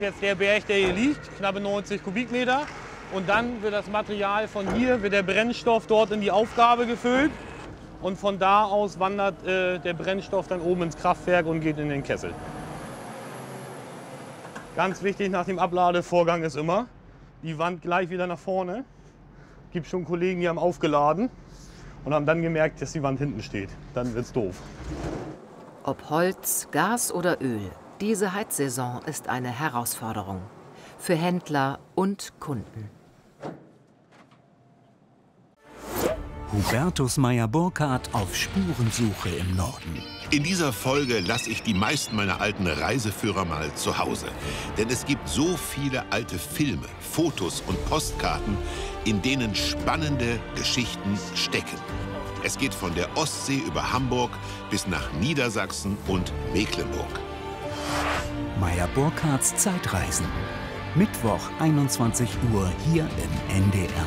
Jetzt der Berg, der hier liegt, knappe 90 Kubikmeter. Und dann wird das Material von hier, wird der Brennstoff dort in die Aufgabe gefüllt. Und von da aus wandert der Brennstoff dann oben ins Kraftwerk und geht in den Kessel. Ganz wichtig nach dem Abladevorgang ist immer, die Wand gleich wieder nach vorne. Es gibt schon Kollegen, die haben aufgeladen und haben dann gemerkt, dass die Wand hinten steht. Dann wird's doof. Ob Holz, Gas oder Öl, diese Heizsaison ist eine Herausforderung. Für Händler und Kunden. Hubertus Meyer-Burkhardt auf Spurensuche im Norden. In dieser Folge lasse ich die meisten meiner alten Reiseführer mal zu Hause. Denn es gibt so viele alte Filme, Fotos und Postkarten, in denen spannende Geschichten stecken. Es geht von der Ostsee über Hamburg bis nach Niedersachsen und Mecklenburg. Meyer-Burkhardts Zeitreisen. Mittwoch 21 Uhr hier im NDR.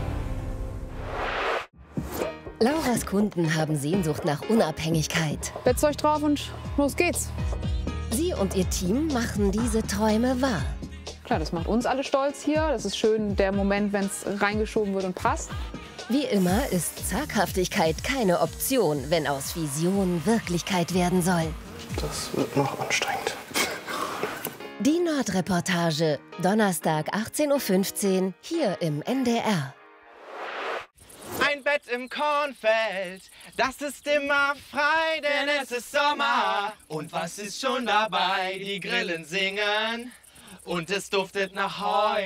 Lauras Kunden haben Sehnsucht nach Unabhängigkeit. Bettzeug drauf und los geht's. Sie und ihr Team machen diese Träume wahr. Klar, das macht uns alle stolz hier. Das ist schön, der Moment, wenn es reingeschoben wird und passt. Wie immer ist Zaghaftigkeit keine Option, wenn aus Vision Wirklichkeit werden soll. Das wird noch anstrengend. Die Nordreportage, Donnerstag 18:15 Uhr, hier im NDR. Ein Bett im Kornfeld, das ist immer frei, denn es ist Sommer. Und was ist schon dabei? Die Grillen singen und es duftet nach Heu.